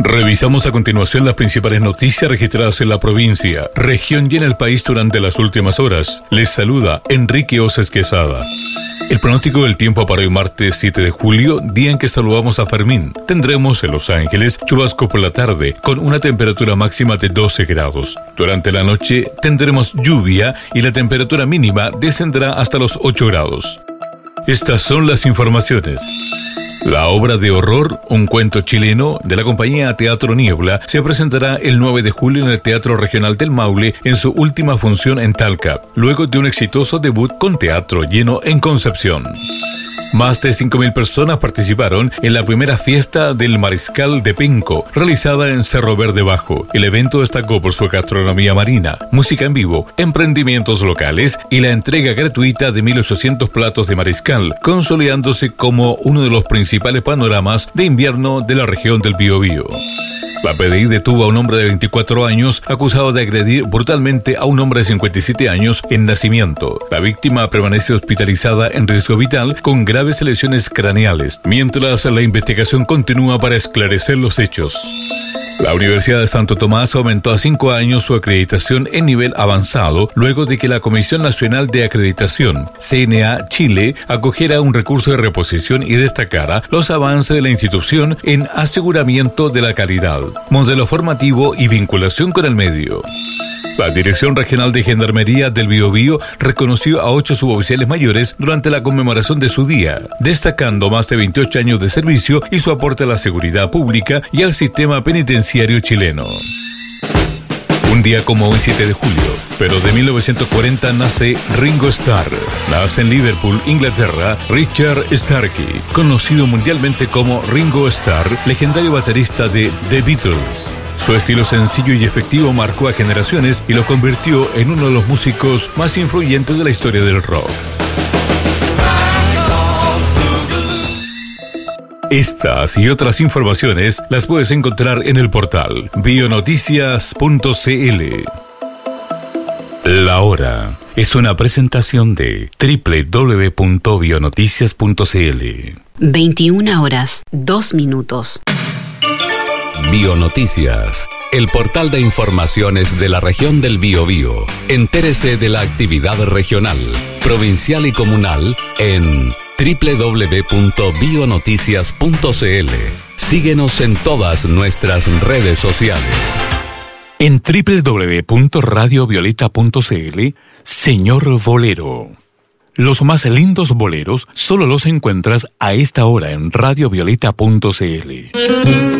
Revisamos a continuación las principales noticias registradas en la provincia, región y en el país durante las últimas horas. Les saluda Enrique Oces Quesada. El pronóstico del tiempo para hoy martes 7 de julio, día en que saludamos a Fermín. Tendremos en Los Ángeles chubascos por la tarde, con una temperatura máxima de 12 grados. Durante la noche tendremos lluvia y la temperatura mínima descenderá hasta los 8 grados. Estas son las informaciones. La obra de horror, un cuento chileno, de la compañía Teatro Niebla, se presentará el 9 de julio en el Teatro Regional del Maule en su última función en Talca, luego de un exitoso debut con teatro lleno en Concepción. Más de 5.000 personas participaron en la primera fiesta del Mariscal de Penco, realizada en Cerro Verde Bajo. El evento destacó por su gastronomía marina, música en vivo, emprendimientos locales y la entrega gratuita de 1.800 platos de mariscal, consolidándose como uno de los principales panoramas de invierno de la región del Biobío. La PDI detuvo a un hombre de 24 años acusado de agredir brutalmente a un hombre de 57 años en Nacimiento. La víctima permanece hospitalizada en riesgo vital con graves lesiones craneales, mientras la investigación continúa para esclarecer los hechos. La Universidad de Santo Tomás aumentó a 5 años su acreditación en nivel avanzado luego de que la Comisión Nacional de Acreditación, CNA Chile, acogiera un recurso de reposición y destacara los avances de la institución en aseguramiento de la calidad, modelo formativo y vinculación con el medio. La Dirección Regional de Gendarmería del Biobío reconoció a 8 suboficiales mayores durante la conmemoración de su día, destacando más de 28 años de servicio y su aporte a la seguridad pública y al sistema penitenciario chileno. Un día como hoy, 7 de julio, pero de 1940 nace Ringo Starr. Nace en Liverpool, Inglaterra, Richard Starkey, conocido mundialmente como Ringo Starr, legendario baterista de The Beatles. Su estilo sencillo y efectivo marcó a generaciones y lo convirtió en uno de los músicos más influyentes de la historia del rock. Estas y otras informaciones las puedes encontrar en el portal bionoticias.cl. La Hora es una presentación de www.bionoticias.cl. 21 horas, 2 minutos. Bionoticias, el portal de informaciones de la región del Biobío. Entérese de la actividad regional, provincial y comunal en www.bionoticias.cl. Síguenos en todas nuestras redes sociales. En www.radiovioleta.cl, Señor Bolero. Los más lindos boleros solo los encuentras a esta hora en radiovioleta.cl.